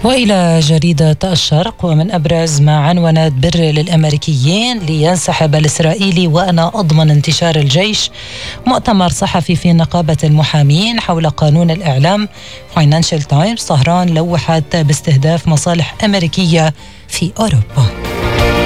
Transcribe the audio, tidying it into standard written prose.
وإلى جريدة الشرق، ومن أبرز ما عنونت: بر للأمريكيين لينسحب الإسرائيلي وأنا أضمن انتشار الجيش. مؤتمر صحفي في نقابة المحامين حول قانون الإعلام. فاينانشال تايمز: طهران لوحت باستهداف مصالح أمريكية في أوروبا.